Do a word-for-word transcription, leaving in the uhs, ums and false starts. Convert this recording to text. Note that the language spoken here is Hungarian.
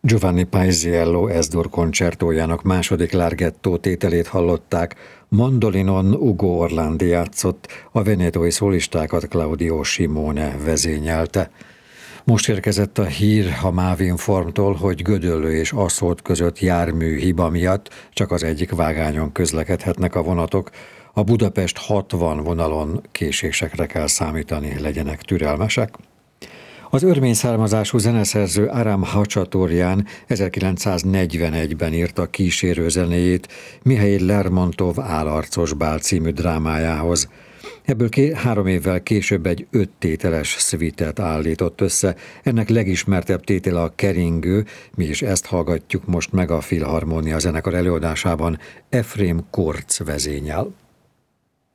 Giovanni Paisiello S-dur koncertójának második larghetto tételét hallották, mandolinon Ugo Orlandi játszott, a venetói szólistákat Claudio Simone vezényelte. Most érkezett a hír a Mávinformtól, hogy Gödöllő és Aszód között járműhiba miatt csak az egyik vágányon közlekedhetnek a vonatok. A Budapest hatvan vonalon késésekre kell számítani, legyenek türelmesek. Az örmény származású zeneszerző Aram Hachaturjan ezerkilencszáznegyvenegyben írta kísérő zenéjét Mihail Lermontov Álarcos bál című drámájához. Ebből ké- három évvel később egy öt tételes szvitet állított össze. Ennek legismertebb tétele a Keringő, mi is ezt hallgatjuk most meg a Filharmónia zenekar előadásában, Efrém Korcz vezényel.